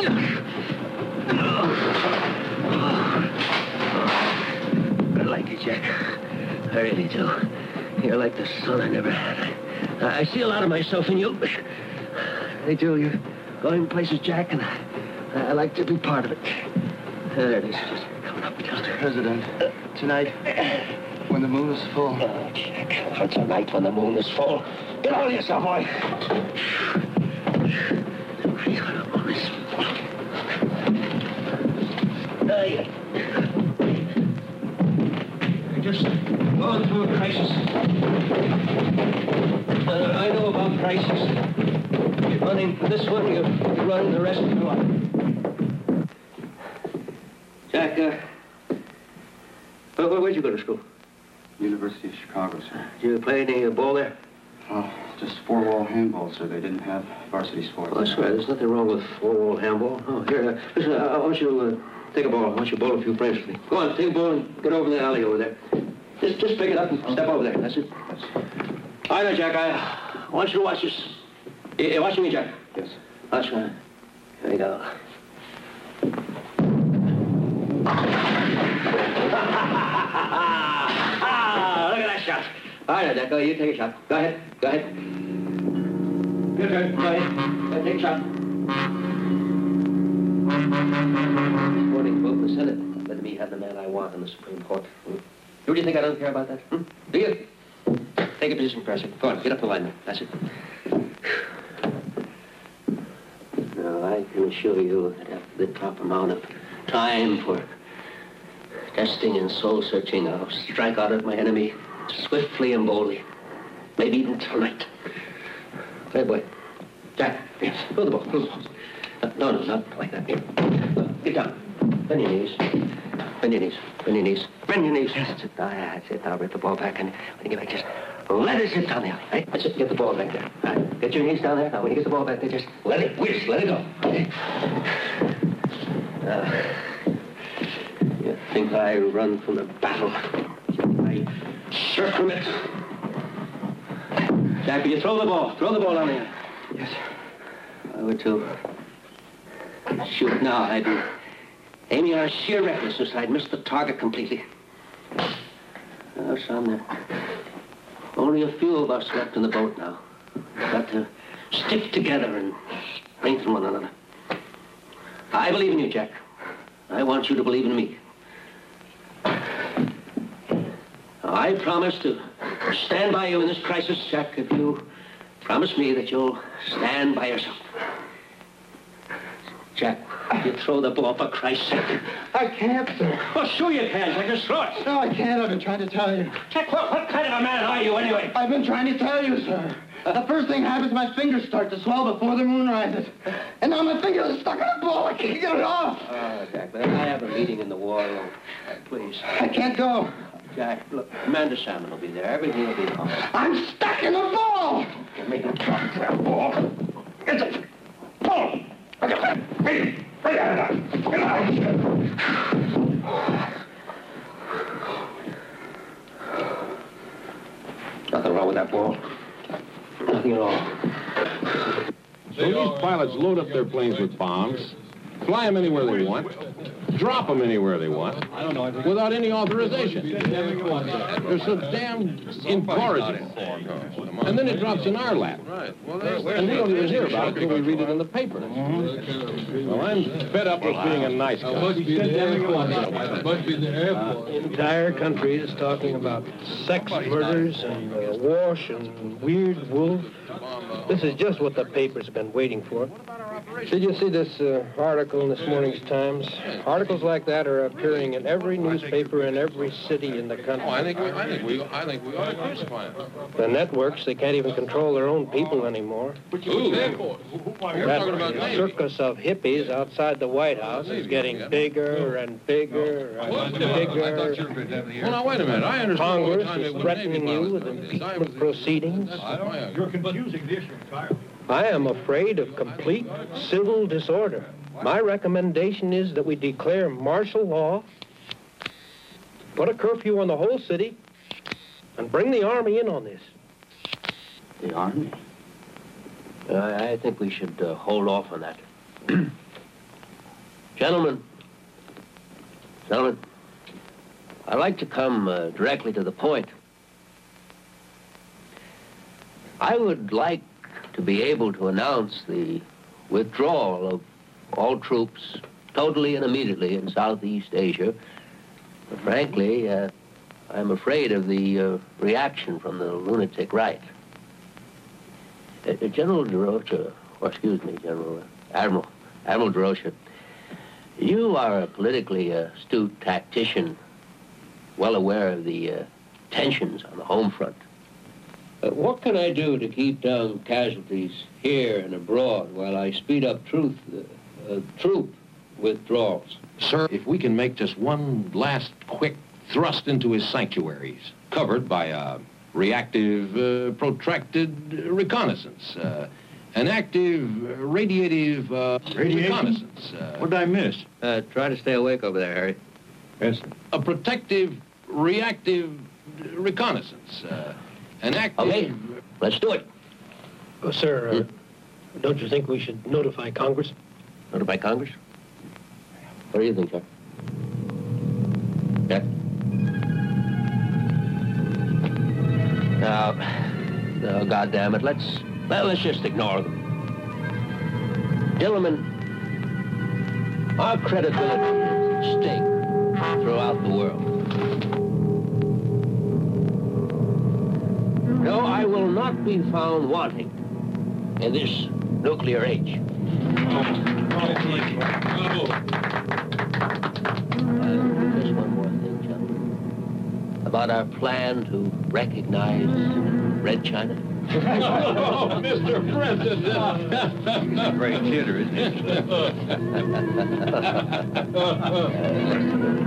I like you, Jack. I really do. You're like the son I never had. I see a lot of myself in you. I do. You're going places, Jack, and I like to be part of it. There it is. Just coming up. Mr. President, tonight, when the moon is full. Oh, Jack. For tonight, when the moon is full. Get on yourself, boy. You're just going through a crisis. I know about crises. You're running for this one, you're running the rest of your life. Jack, where'd you go to school? University of Chicago, sir. Did you play any ball there? Oh, just four-wall handball, sir. They didn't have varsity sports. Oh, that's right. There's nothing wrong with four-wall handball. Oh, here, listen, I want you to take a ball. I want you to bowl a few frames for me. Go on, take a ball and get over in the alley over there. Just pick it up and step over there. That's it. All right, Jack, I want you to watch this. You're watching me, Jack? Yes. That's right. Here we go. Look at that shot. All right, Jack, you take a shot. Go ahead. Go ahead. Your turn. Go ahead. Take a shot. This morning, vote in the Senate. Let me have the man I want in the Supreme Court. Do you think I don't care about that? Do you? Take a position, Professor. Go on, get up the line there. That's it. Now, I can assure you that after the proper amount of time for testing and soul-searching, I'll strike out at my enemy swiftly and boldly. Maybe even tonight. Hey, boy. Jack, yes. Throw the ball, throw the ball. No, not like that. Here. Get down. Bend your knees. Bend your knees. Bend your knees. Bend your knees. Yes, that's it. That's it. Now, rip the ball back, and when you get back, just let it sit down there, right? That's it. Get the ball back there. All right. Get your knees down there. Now, when you get the ball back there, just let it whisk. Let it go. Okay? You think I run from the battle? I shirk from it. Jack, will you throw the ball? Throw the ball down there. Yes, sir. I would to shoot now. I'd be aiming on sheer recklessness. I'd miss the target completely. Oh, son, there only a few of us left in the boat now. We've got to stick together and strengthen one another. I believe in you, Jack. I want you to believe in me. I promise to stand by you in this crisis, Jack, if you promise me that you'll stand by yourself. Jack, you throw the ball, for Christ's sake. I can't, sir. Well, sure you can. Jack, just throw it. No, I can't. I've been trying to tell you. Jack, what kind of a man are you, anyway? I've been trying to tell you, sir. The first thing happens, my fingers start to swell before the moon rises. And now my fingers are stuck in the ball. I can't get it off. Oh, Jack, but I have a meeting in the war room. Please. I can't go. Jack, look, Commander Salmon will be there. Everything will be all right. I'm stuck in the ball. Make him talk to that ball. It's a ball. Get out. Nothing wrong with that ball. Nothing at all. So these pilots load up their planes with bombs, fly them anywhere they want, drop them anywhere they want, without any authorization. They're so damn incorrigible. And then it drops in our lap. And we don't even hear about it until we read it in the paper. Well, I'm fed up with being a nice guy. The entire country is talking about sex murders and wash and weird wool. This is just what the paper's been waiting for. Did you see this article in this morning's Times? Articles like that are appearing in every newspaper in every city in the country. Oh, I think we ought to crucify him. The networks, they can't even control their own people anymore. Ooh. That circus of hippies outside the White House is getting bigger and bigger and bigger. Well, now, wait a minute. I understand. Congress is threatening you with impeachment proceedings. You're confusing the issue entirely. I am afraid of complete civil disorder. My recommendation is that we declare martial law, put a curfew on the whole city, and bring the Army in on this. The Army? I think we should hold off on that. Gentlemen, I'd like to come directly to the point. I would like to be able to announce the withdrawal of all troops totally and immediately in Southeast Asia. But frankly, I'm afraid of the reaction from the lunatic right. General DeRocha, or excuse me, Admiral DeRocha, you are a politically astute tactician, well aware of the tensions on the home front. What can I do to keep down casualties here and abroad while I speed up troop withdrawals? Sir, if we can make just one last quick thrust into his sanctuaries, covered by a reactive, protracted reconnaissance, an active, radiative reconnaissance. What did I miss? Try to stay awake over there, Harry. Yes. A protective, reactive reconnaissance. An active... Okay, let's do it. Oh, sir, don't you think we should notify Congress? Notify Congress? What do you think, sir? Yeah? No, goddamn it, let's just ignore them. Gentlemen, our credibility is at stake throughout the world. No, I will not be found wanting in this nuclear age. Just one more thing, gentlemen. About our plan to recognize Red China. Oh, Mr. President! Great theater, isn't it?